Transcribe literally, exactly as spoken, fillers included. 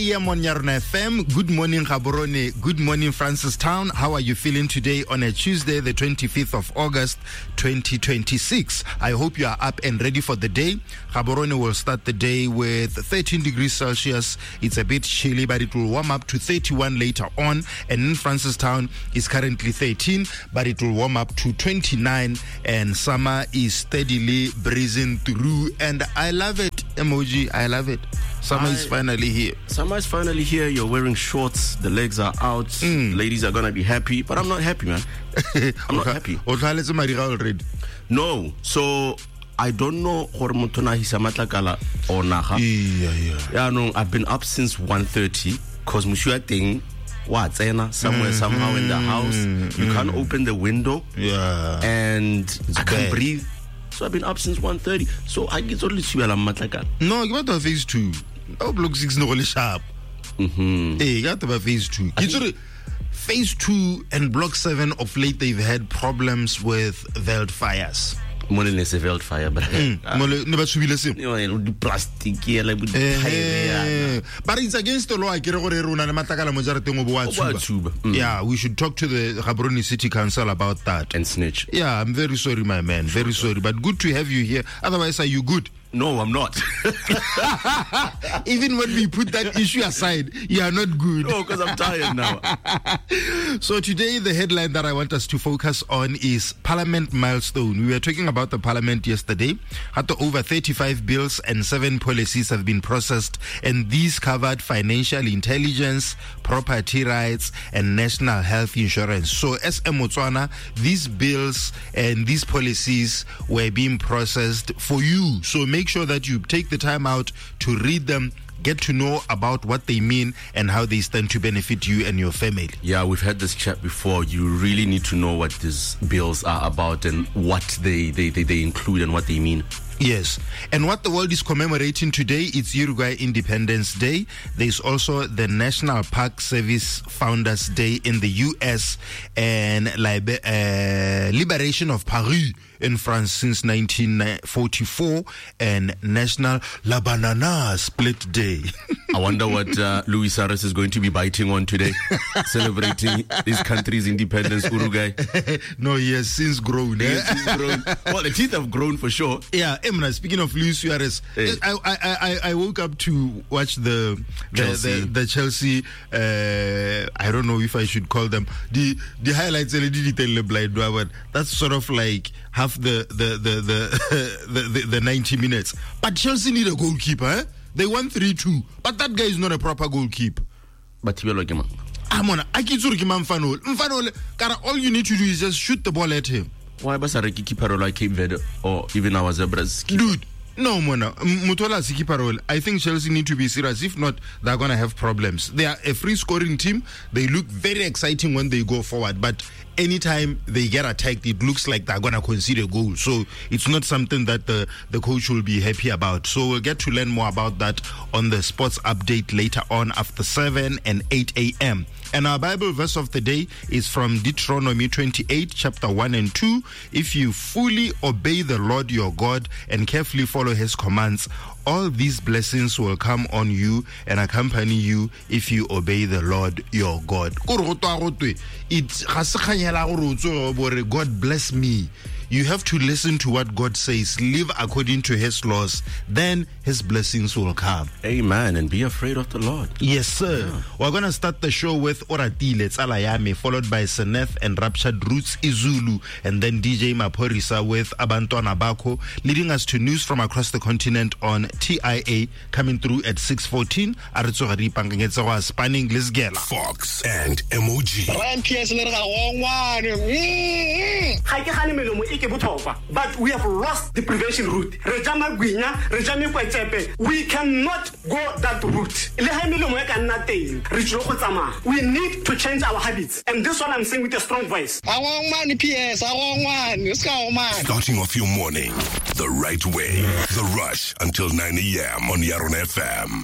I am on Yarona F M. Good morning, Gaborone. Good morning, Francistown. How are you feeling today on a Tuesday, the twenty-fifth of August, twenty twenty-six? I hope you are up and ready for the day. Gaborone will start the day with thirteen degrees Celsius. It's a bit chilly, but it will warm up to thirty-one later on. And in Francistown, it's currently thirteen, but it will warm up to twenty-nine. And summer is steadily breezing through. And I love it, emoji. I love it. Summer I, is finally here. Summer is finally here. You're wearing shorts. The legs are out. Mm. Ladies are going to be happy. But I'm not happy, man. I'm not happy. Already? No. So, I don't know or naha. Yeah, yeah. Yeah, no, I've been up since one thirty. Because Mushua thing, what, somewhere, mm-hmm. somehow in the house. You mm-hmm. can't open the window. Yeah. And it's I bad. can't breathe. So I've been up since one thirty. So I get only see a matlaka. No, you got to phase two. Oh, block six no really sharp. Mm-hmm. Hey, you got to phase two. Think- phase two and block seven of late they've had problems with wildfires. More than a wildfire, but never should be listening. Plastic, but it's against the law. Yeah, we should talk to the Gaborone City Council about that and snitch. Yeah, I'm very sorry, my man. Very sorry, but good to have you here. Otherwise, are you good? No, I'm not. Even when we put that issue aside, you are not good. No, because I'm tired now. So today, the headline that I want us to focus on is Parliament milestone. We were talking about the Parliament yesterday. After over thirty-five bills and seven policies have been processed, and these covered financial intelligence, property rights, and national health insurance. So as a Motswana, these bills and these policies were being processed for you. So make Make sure that you take the time out to read them, get to know about what they mean and how they stand to benefit you and your family. Yeah, we've had this chat before. You really need to know what these bills are about and what they, they, they, they include and what they mean. Yes. And what the world is commemorating today, it's Uruguay Independence Day. There's also the National Park Service Founders Day in the U S and liber- uh, Liberation of Paris in France since nineteen forty-four and National La Banana Split Day. I wonder what uh, Luis Suarez is going to be biting on today, celebrating his country's independence, Uruguay. No, he has since grown. He has since grown. Well, the teeth have grown for sure. Yeah, Emma, speaking of Luis Suarez, hey. I, I, I, I woke up to watch the the Chelsea, the, the Chelsea uh, I don't know if I should call them, the the highlights, but that's sort of like half the the the the, the, the, the ninety minutes. But Chelsea need a goalkeeper, eh? They won three two, but that guy is not a proper goalkeeper. But you like him. I'm on. I can't Mfanol. Mfanol. All you need to do is just shoot the ball at him. Why was a keeper like Cape Verde or even our Zebras? Dude, no, Mona. Mutola Sikiparol. I think Chelsea need to be serious. If not, they're going to have problems. They are a free scoring team. They look very exciting when they go forward, but anytime they get attacked, it looks like they're going to concede a goal. So it's not something that the, the coach will be happy about. So we'll get to learn more about that on the sports update later on after seven and eight a.m. And our Bible verse of the day is from Deuteronomy twenty-eight, chapter one and two. If you fully obey the Lord your God and carefully follow his commands, all these blessings will come on you and accompany you if you obey the Lord your God. God bless me. You have to listen to what God says, live according to his laws, then his blessings will come. Amen. And be afraid of the Lord. Yes, sir. Yeah. We're going to start the show with Oratile Tsalayame, followed by Seneth and Raptured Roots Izulu, and then D J Maporisa with Abantwana Bako, leading us to news from across the continent on T I A, coming through at six fourteen. Spanning Lisgela. Fox and M O G. But we have lost the prevention route. We cannot go that route. We need to change our habits. And this one I'm saying with a strong voice. I want money, P S. I want money. Starting off your morning the right way. The Rush until nine a.m. on Yarona F M.